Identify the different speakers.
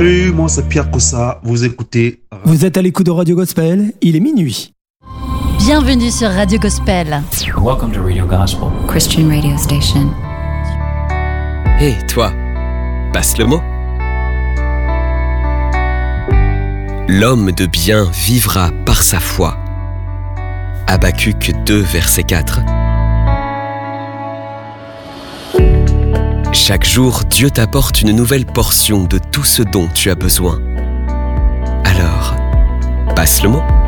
Speaker 1: Salut, moi c'est Pierre Cossa, vous écoutez...
Speaker 2: Vous êtes à l'écoute de Radio Gospel, il est minuit.
Speaker 3: Bienvenue sur Radio Gospel.
Speaker 4: Welcome to Radio Gospel,
Speaker 5: Christian radio station.
Speaker 6: Hé, toi, passe le mot. L'homme de bien vivra par sa foi. Habacuc 2, verset 4. Chaque jour, Dieu t'apporte une nouvelle portion de tout ce dont tu as besoin. Alors, passe le mot.